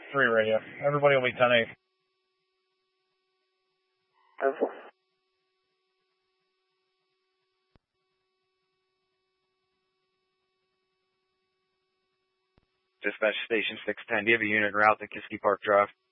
3 radio. Everybody will be 10-8. Dispatch Station 610, do you have a unit route to Kiski Park Drive?